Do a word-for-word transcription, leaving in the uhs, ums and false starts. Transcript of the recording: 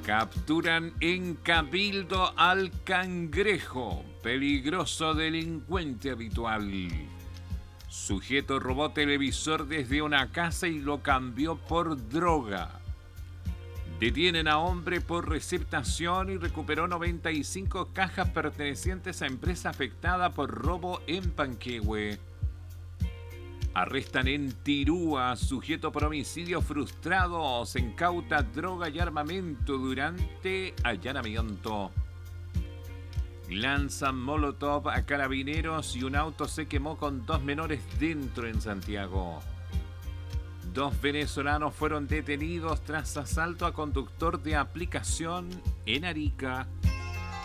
Capturan en Cabildo al cangrejo, peligroso delincuente habitual. Sujeto robó televisor desde una casa y lo cambió por droga. Detienen a hombre por receptación y recuperó noventa y cinco cajas pertenecientes a empresa afectada por robo en Panquehue. Arrestan en Tirúa sujeto por homicidio frustrado. Se incauta droga y armamento durante allanamiento. Lanzan molotov a carabineros y un auto se quemó con dos menores dentro en Santiago. Dos venezolanos fueron detenidos tras asalto a conductor de aplicación en Arica.